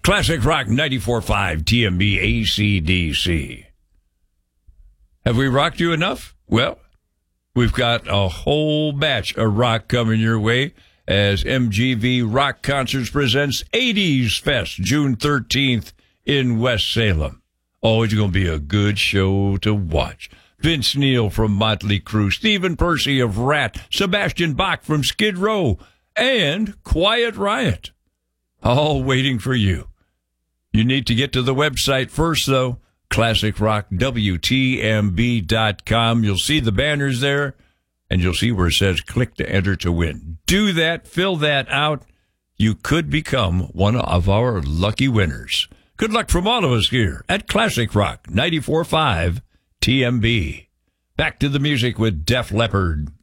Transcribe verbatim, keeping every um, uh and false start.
Classic Rock ninety-four point five T M B A C D C. Have we rocked you enough? Well, we've got a whole batch of rock coming your way as M G V Rock Concerts presents eighties Fest, June thirteenth in West Salem. Oh, it's going to be a good show to watch. Vince Neil from Motley Crue, Stephen Percy of Rat, Sebastian Bach from Skid Row, and Quiet Riot. All waiting for you. You need to get to the website first, though, classic rock W T M B dot com. You'll see the banners there, and you'll see where it says click to enter to win. Do that, fill that out. You could become one of our lucky winners. Good luck from all of us here at Classic Rock ninety-four point five T M B. Back to the music with Def Leppard.